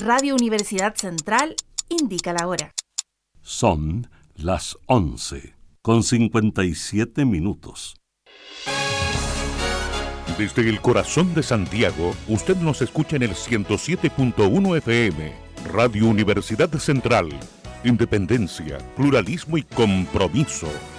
Radio Universidad Central indica la hora. Son las 11:57. Desde el corazón de Santiago, usted nos escucha en el 107.1 FM, Radio Universidad Central. Independencia, pluralismo y compromiso.